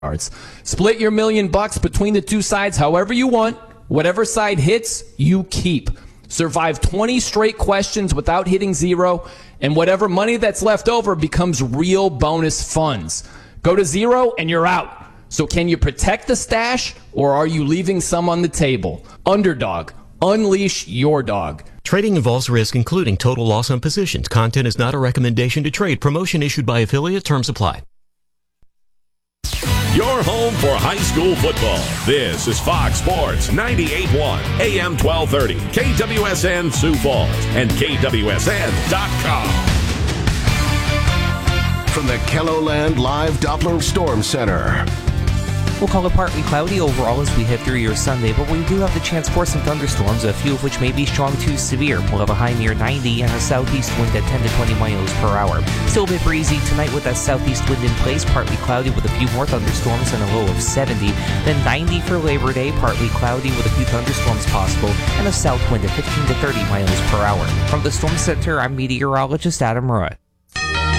yards. Split your $1 million between the two sides however you want. Whatever side hits, you keep. Survive 20 straight questions without hitting zero, and whatever money that's left over becomes real bonus funds. Go to zero and you're out. So can you protect the stash, or are you leaving some on the table? Underdog. Unleash your dog. Trading involves risk, including total loss on positions. Content is not a recommendation to trade. Promotion issued by affiliate. Terms apply. Your home for high school football. This is Fox Sports 98.1 AM 1230 KWSN Sioux Falls and KWSN.com. From the KELOLAND Live Doppler Storm Center. We'll call it partly cloudy overall as we head through your Sunday, but we do have the chance for some thunderstorms, a few of which may be strong to severe. We'll have a high near 90 and a southeast wind at 10 to 20 miles per hour. Still a bit breezy tonight with that southeast wind in place, partly cloudy with a few more thunderstorms and a low of 70. Then 90 for Labor Day, partly cloudy with a few thunderstorms possible and a south wind at 15 to 30 miles per hour. From the Storm Center, I'm meteorologist Adam Rutt.